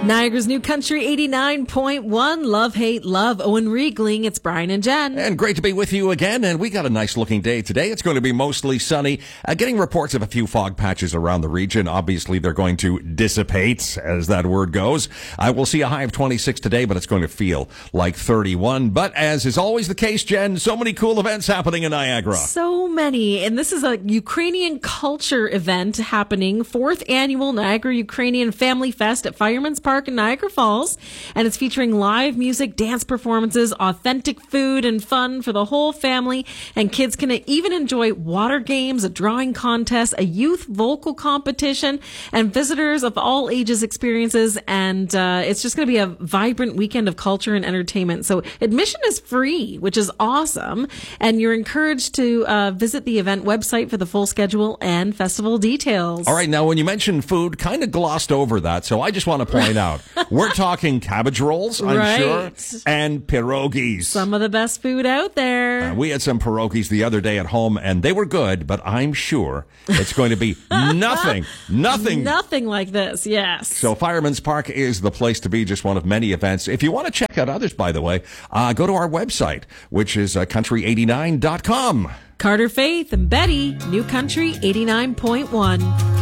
Niagara's New Country 89.1. Love, hate, love. Owen Riegling. It's Brian and Jen. And great to be with you again. And we got a nice looking day today. It's going to be mostly sunny. Getting reports of a few fog patches around the region. Obviously, they're going to dissipate, as that word goes. We'll see a high of 26 today, but it's going to feel like 31. But as is always the case, Jen, so many cool events happening in Niagara. So many. And this is a Ukrainian culture event happening. 4th annual Niagara Ukrainian Family Fest at Fireman's Park in Niagara Falls, and it's featuring live music, dance performances, authentic food, and fun for the whole family. And kids can even enjoy water games, a drawing contest, a youth vocal competition, and visitors of all ages experiences. And it's just going to be a vibrant weekend of culture and entertainment. So admission is free, which is awesome. And you're encouraged to visit the event website for the full schedule and festival details. All right, now when you mentioned food, kind of glossed over that, so I just want to point out, we're talking cabbage rolls, I'm sure, and pierogies. Some of the best food out there. We had some pierogies the other day at home, and they were good, but I'm sure it's going to be nothing like this, yes. So Fireman's Park is the place to be, just one of many events. If you want to check out others, by the way, go to our website, which is country89.com. Carter Faith and Betty, New Country 89.1.